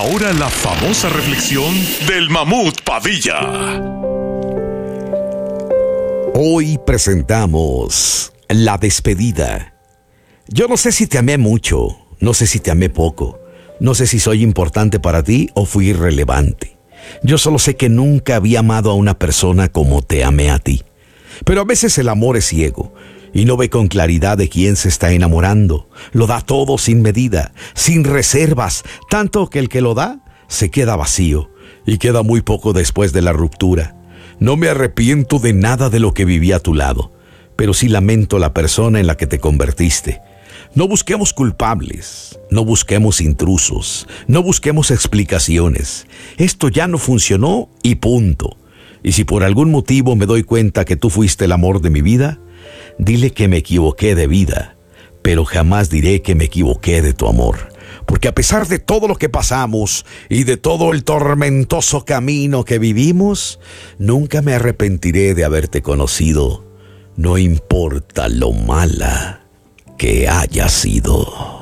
ahora la famosa reflexión del Mamut Padilla. Hoy presentamos la despedida. Yo no sé si te amé mucho, no sé si te amé poco, no sé si soy importante para ti o fui irrelevante. Yo solo sé que nunca había amado a una persona como te amé a ti. Pero a veces el amor es ciego y no ve con claridad de quién se está enamorando. Lo da todo sin medida, sin reservas, tanto que el que lo da se queda vacío y queda muy poco después de la ruptura. No me arrepiento de nada de lo que viví a tu lado, pero sí lamento la persona en la que te convertiste. No busquemos culpables, no busquemos intrusos, no busquemos explicaciones. Esto ya no funcionó y punto. Y si por algún motivo me doy cuenta que tú fuiste el amor de mi vida, dile que me equivoqué de vida, pero jamás diré que me equivoqué de tu amor. Porque a pesar de todo lo que pasamos y de todo el tormentoso camino que vivimos, nunca me arrepentiré de haberte conocido, no importa lo mala que haya sido.